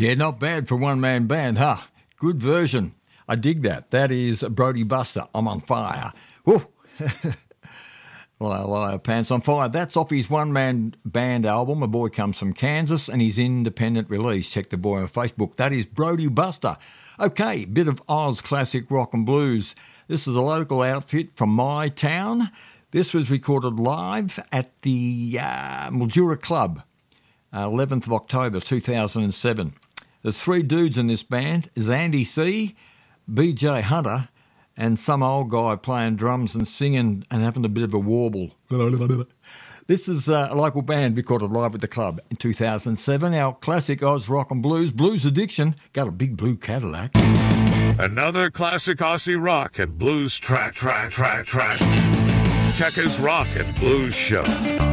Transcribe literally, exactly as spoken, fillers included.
Yeah, not bad for one-man band, huh? Good version. I dig that. That is Brody Buster, I'm on fire. Woo! Liar, liar, pants on fire. That's off his one-man band album. A Boy Comes from Kansas, and his independent release. Check the boy on Facebook. That is Brody Buster. Okay, bit of Oz classic rock and blues. This is a local outfit from my town. This was recorded live at the uh, Mildura Club, uh, eleventh of October two thousand seven. There's three dudes in this band. There's Andy C., B J Hunter, and some old guy playing drums and singing and having a bit of a warble. This is uh, a local band recorded live at the club in two thousand seven. Our classic Oz rock and blues, Blues Addiction, got a big blue Cadillac. Another classic Aussie rock and blues track, track, track, track. Checkers Rock and Blues Show.